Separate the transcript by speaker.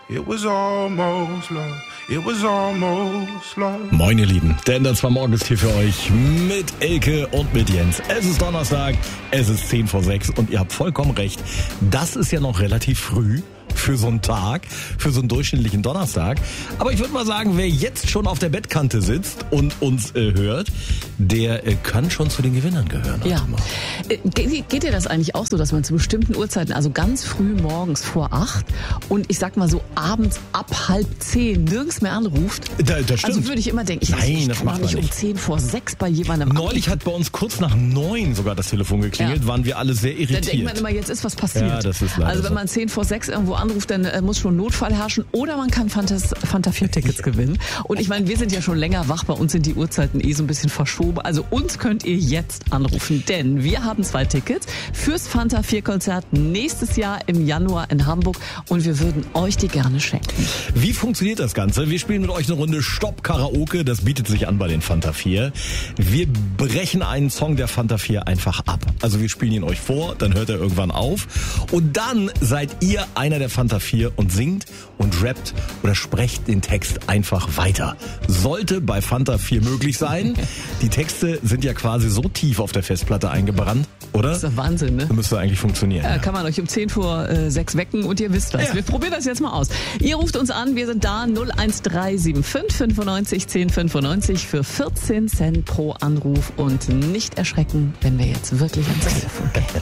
Speaker 1: It was almost love. It was almost love.
Speaker 2: Moin ihr Lieben, der Ender war morgens hier für euch mit Elke und mit Jens. Es ist Donnerstag, es ist 5:10 und ihr habt vollkommen recht. Das ist ja noch relativ früh für so einen Tag, für so einen durchschnittlichen Donnerstag. Aber ich würde mal sagen, wer jetzt schon auf der Bettkante sitzt und uns hört, der kann schon zu den Gewinnern gehören.
Speaker 3: Ja. Geht dir das eigentlich auch so, dass man zu bestimmten Uhrzeiten, also ganz früh morgens vor 8 und ich sag mal so abends ab 9:30 nirgends mehr anruft?
Speaker 2: Das stimmt.
Speaker 3: Also würde ich immer denken, ich kann doch nicht um 5:10 bei jemandem
Speaker 2: Neulich hat bei uns kurz nach 9 sogar das Telefon geklingelt, waren wir alle sehr irritiert.
Speaker 3: Dann denkt man immer, jetzt ist was passiert.
Speaker 2: Ja, das ist leider
Speaker 3: also wenn man 5:10 irgendwo anruft, dann muss schon Notfall herrschen oder man kann Fanta 4 Tickets gewinnen. Und ich meine, wir sind ja schon länger wach, bei uns sind die Uhrzeiten so ein bisschen verschoben. Also uns könnt ihr jetzt anrufen, denn wir haben 2 Tickets fürs Fanta 4 Konzert nächstes Jahr im Januar in Hamburg und wir würden euch die gerne schenken.
Speaker 2: Wie funktioniert das Ganze? Wir spielen mit euch eine Runde Stopp Karaoke, das bietet sich an bei den Fanta 4. Wir brechen einen Song der Fanta 4 einfach ab. Also wir spielen ihn euch vor, dann hört er irgendwann auf und dann seid ihr einer der Fanta 4 und singt und rappt oder sprecht den Text einfach weiter. Sollte bei Fanta 4 möglich sein. Die Texte sind ja quasi so tief auf der Festplatte eingebrannt, oder?
Speaker 3: Das ist doch Wahnsinn, ne?
Speaker 2: Das müsste eigentlich funktionieren.
Speaker 3: Ja. Kann man euch um 5:10 wecken und ihr wisst was. Ja. Wir probieren das jetzt mal aus. Ihr ruft uns an, wir sind da 01375 95 10 95 für 14 Cent pro Anruf und nicht erschrecken, wenn wir jetzt wirklich ans Telefon gehen.